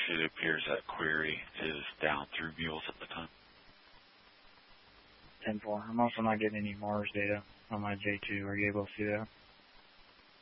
It appears that query is down through mules at the time. 10-4. I'm also not getting any Mars data on my J2. Are you able to see that?